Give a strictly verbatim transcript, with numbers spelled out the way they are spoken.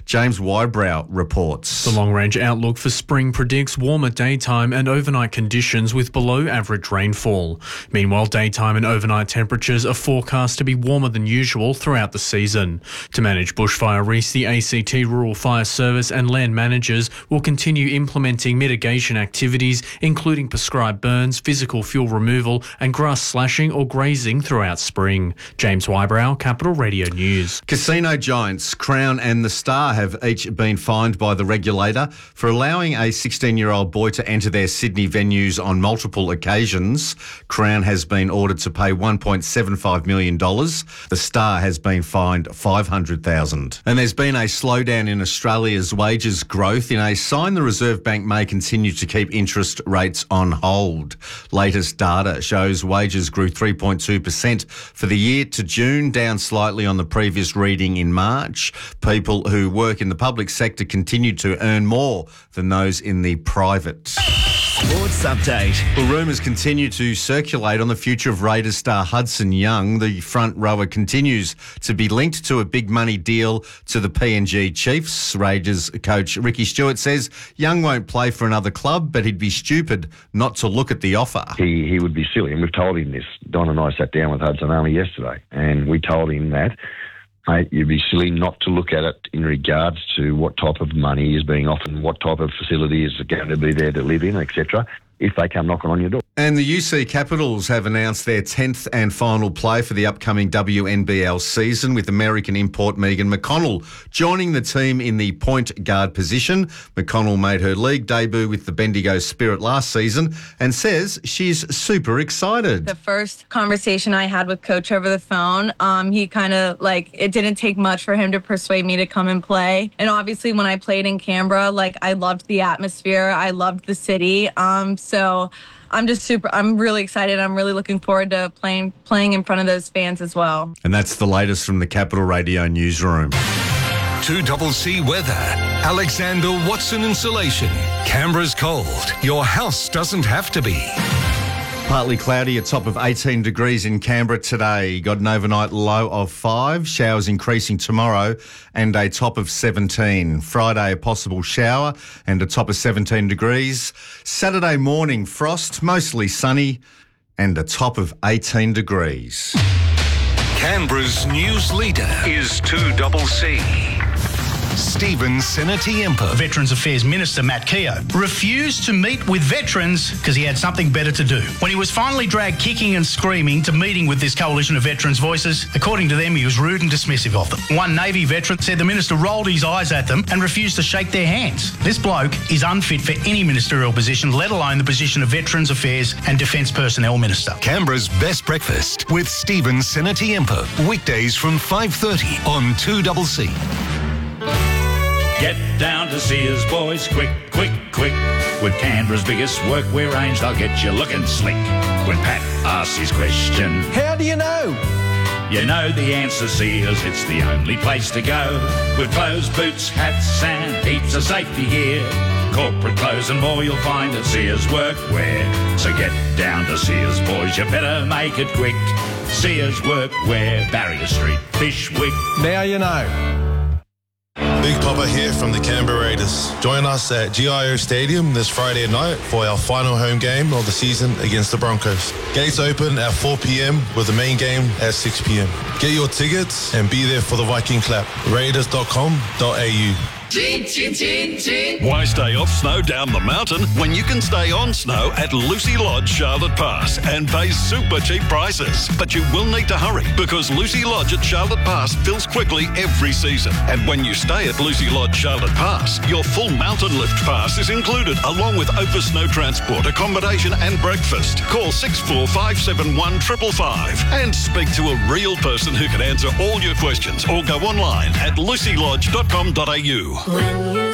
James Wybrow reports. The long-range outlook for spring predicts warmer daytime and overnight conditions with below-average rainfall. Meanwhile, daytime and overnight temperatures are forecast to be warmer than usual throughout the season. To manage bushfire risks, the A C T Rural Fire Service and land managers will continue implementing mitigation activities, including prescribed burns, physical fuel removal and grass slashing or grazing throughout spring. James Wybrow, Capital Radio News. Casino giants Crown and The Star have each been fined by the regulator for allowing a sixteen-year-old boy to enter their Sydney venues on multiple occasions. Crown has been ordered to pay one point seven five million dollars. The Star has been fined five hundred thousand dollars. And there's been a slowdown in Australia's wages growth in a sign the Reserve Bank may continue to keep interest rates on hold. Latest data shows wages grew three point two percent for the year to June, down slightly on the previous reading in March. People who work in the public sector continue to earn more than those in the private. Sports update. Well, rumours continue to circulate on the future of Raiders star Hudson Young. The front rower continues to be linked to a big money deal to the P N G Chiefs. Raiders coach Ricky Stewart says Young won't play for another club, but he'd be stupid not to look at the offer. He he would be silly, and we've told him this. Don and I sat down with Hudson only yesterday, and we told him that, mate, you'd be silly not to look at it in regards to what type of money is being offered, what type of facility is going to be there to live in, et cetera, if they come knocking on your door. And the U C Capitals have announced their tenth and final play for the upcoming W N B L season, with American import Megan McConnell joining the team in the point guard position. McConnell made her league debut with the Bendigo Spirit last season and says she's super excited. The first conversation I had with Coach over the phone, um, he kind of, like, it didn't take much for him to persuade me to come and play. And obviously when I played in Canberra, like, I loved the atmosphere. I loved the city. Um, so I'm just super, I'm really excited. I'm really looking forward to playing playing in front of those fans as well. And that's the latest from the Capital Radio newsroom. two double C weather. Alexander Watson Insulation. Canberra's cold. Your house doesn't have to be. Partly cloudy, a top of eighteen degrees in Canberra today. Got an overnight low of five. Showers increasing tomorrow and a top of seventeen. Friday, a possible shower and a top of seventeen degrees. Saturday morning, frost, mostly sunny and a top of eighteen degrees. Canberra's news leader is two double C. Stephen Sinatiempo. Veterans Affairs Minister Matt Keogh refused to meet with veterans because he had something better to do. When he was finally dragged kicking and screaming to meeting with this coalition of veterans' voices, according to them, he was rude and dismissive of them. One Navy veteran said the minister rolled his eyes at them and refused to shake their hands. This bloke is unfit for any ministerial position, let alone the position of Veterans Affairs and Defence Personnel Minister. Canberra's best breakfast with Stephen Sinatiempo. Weekdays from five thirty on two double C. Get down to Sears, boys, quick, quick, quick. With Canberra's biggest workwear range, they'll get you looking slick. When Pat asks his question, how do you know? You know the answer, Sears, it's the only place to go. With clothes, boots, hats and heaps of safety gear. Corporate clothes and more you'll find at Sears Workwear. So get down to Sears, boys, you better make it quick. Sears Workwear, Barrier Street, Fishwick. Now you know. Big Papa here from the Canberra Raiders. Join us at G I O Stadium this Friday night for our final home game of the season against the Broncos. Gates open at four p.m. with the main game at six p.m. Get your tickets and be there for the Viking clap. raiders dot com dot a u. Chin, chin, chin, chin. Why stay off snow down the mountain when you can stay on snow at Lucy Lodge Charlotte Pass and pay super cheap prices? But you will need to hurry because Lucy Lodge at Charlotte Pass fills quickly every season. And when you stay at Lucy Lodge Charlotte Pass, your full mountain lift pass is included along with over snow transport, accommodation and breakfast. Call six four five seven one five five five and speak to a real person who can answer all your questions or go online at lucy lodge dot com dot a u. When you